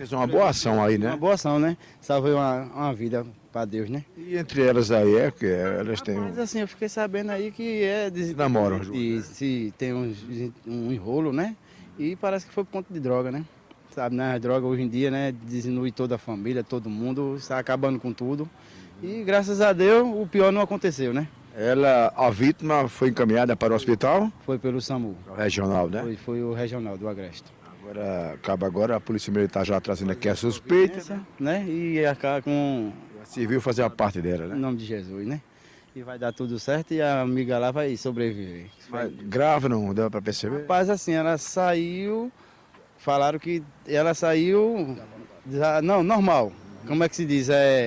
Fez uma boa ação aí, né? Uma boa ação, né? Salvei uma vida para Deus, né? E entre elas aí que elas têm Mas assim, eu fiquei sabendo aí que é... namoram junto, E né? se tem um enrolo, né? E parece que foi por conta de droga, né? Sabe, né? A droga hoje em dia, né? Diminui toda a família, todo mundo, está acabando com tudo. E graças a Deus, o pior não aconteceu, né? A vítima foi encaminhada para o hospital Foi pelo SAMU. regional, né? Foi o regional do Agreste. Agora a Polícia Militar já trazendo aqui a suspeita, Né? E acaba com a civil fazer a parte dela, o né? nome de Jesus, né? E vai dar tudo certo e a amiga lá vai sobreviver. Mas grave não deu para perceber? Rapaz, assim, ela saiu, falaram que ela saiu, não, normal, como é que se diz,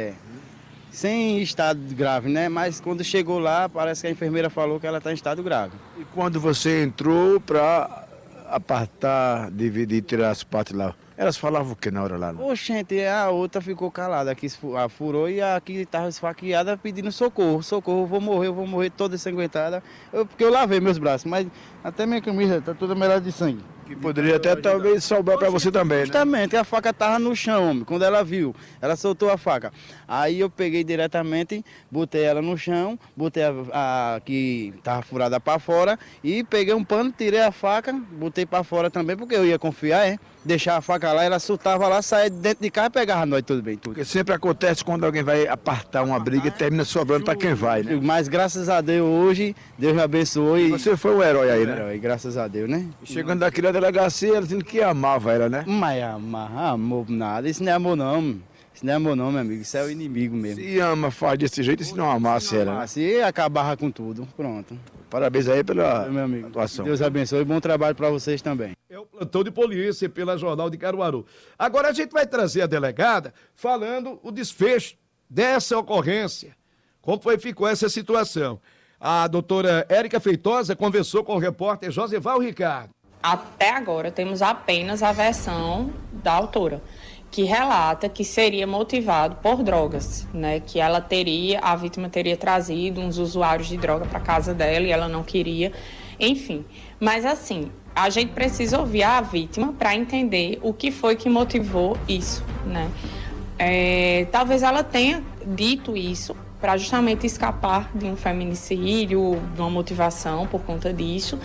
sem estado grave, né? Mas quando chegou lá, parece que a enfermeira falou que ela está em estado grave. E quando você entrou para apartar, dividir, tirar as partes lá, elas falavam o que na hora lá? Não? Oxente, a outra ficou calada, aqui furou e a que estava esfaqueada pedindo socorro, socorro, eu vou morrer toda ensanguentada, porque eu lavei meus braços, mas até minha camisa está toda melhor de sangue. Que poderia até talvez sobrar para você também, né? Justamente, a faca estava no chão, homem, quando ela viu, ela soltou a faca. Aí eu peguei diretamente, botei ela no chão, botei a que estava furada para fora e peguei um pano, tirei a faca, botei para fora também, porque eu ia confiar, deixar a faca lá, ela soltava lá, saía dentro de casa e pegava nós, tudo bem, tudo. Porque sempre acontece quando alguém vai apartar uma briga e termina sobrando para quem vai, né? Mas graças a Deus hoje, Deus me abençoou e... Você foi o herói aí, né? Herói, graças a Deus, né? Chegando daqui na delegacia, ela dizendo que amava ela, né? Mas amor nada, isso não é amor não, isso não é amor não, meu amigo, isso é o inimigo mesmo. Se ama, faz desse jeito, e se não amasse ela, né? Se acabava com tudo, pronto. Parabéns aí pela Meu amigo, atuação. Deus abençoe e bom trabalho para vocês também. É o plantão de polícia pela Jornal de Caruaru. Agora a gente vai trazer a delegada falando o desfecho dessa ocorrência. Como ficou essa situação? A doutora Érica Feitosa conversou com o repórter Josival Ricardo. Até agora temos apenas a versão da autora, que relata que seria motivado por drogas, né? Que a vítima teria trazido uns usuários de droga para casa dela e ela não queria, enfim. Mas assim, a gente precisa ouvir a vítima para entender o que foi que motivou isso, né? Talvez ela tenha dito isso para justamente escapar de um feminicídio, de uma motivação por conta disso,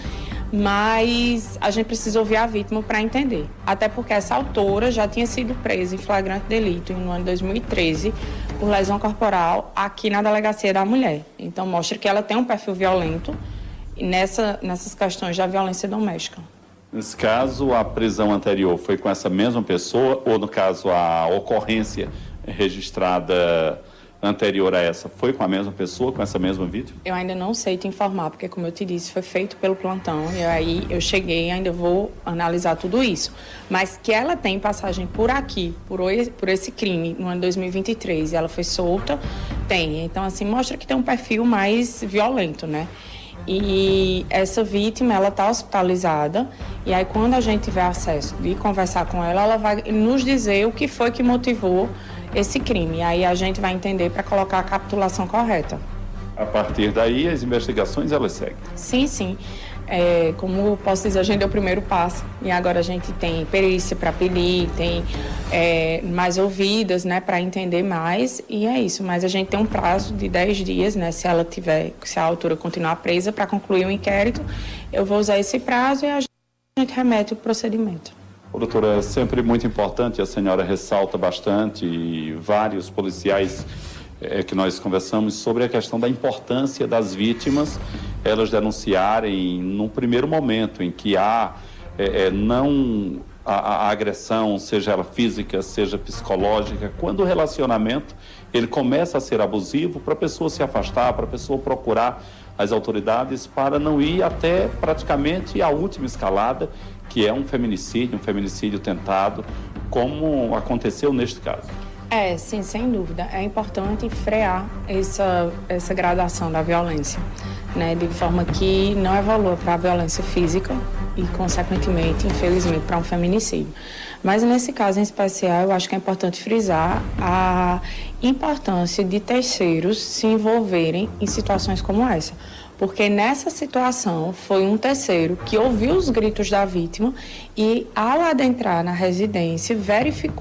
mas a gente precisa ouvir a vítima para entender. Até porque essa autora já tinha sido presa em flagrante delito no ano de 2013 por lesão corporal aqui na Delegacia da Mulher. Então mostra que ela tem um perfil violento nessas questões da violência doméstica. Nesse caso, a prisão anterior foi com essa mesma pessoa ou, no caso, a ocorrência registrada anterior a essa foi com a mesma pessoa, com essa mesma vítima? Eu ainda não sei te informar, porque, como eu te disse, foi feito pelo plantão e aí eu cheguei e ainda vou analisar tudo isso. Mas que ela tem passagem por aqui, por esse crime, no ano de 2023, e ela foi solta, tem. Então, assim, mostra que tem um perfil mais violento, né? E essa vítima, ela está hospitalizada e aí quando a gente tiver acesso de conversar com ela, ela vai nos dizer o que foi que motivou esse crime. E aí a gente vai entender para colocar a capitulação correta. A partir daí, as investigações, elas seguem? Sim. Como posso dizer, a gente deu o primeiro passo e agora a gente tem perícia para pedir, tem mais ouvidas, né, para entender mais e é isso. Mas a gente tem um prazo de 10 dias, né, se a autora continuar presa para concluir o inquérito, eu vou usar esse prazo e a gente remete o procedimento. Doutora, é sempre muito importante, a senhora ressalta bastante, e vários policiais que nós conversamos sobre a questão da importância das vítimas, elas denunciarem num primeiro momento em que há a agressão, seja ela física, seja psicológica, quando o relacionamento ele começa a ser abusivo, para a pessoa se afastar, para a pessoa procurar as autoridades para não ir até praticamente a última escalada, que é um feminicídio tentado, como aconteceu neste caso. Sim, sem dúvida. É importante frear essa gradação da violência, né? De forma que não evolua para a violência física e, consequentemente, infelizmente, para um feminicídio. Mas, nesse caso em especial, eu acho que é importante frisar a importância de terceiros se envolverem em situações como essa. Porque nessa situação foi um terceiro que ouviu os gritos da vítima e, ao adentrar na residência, verificou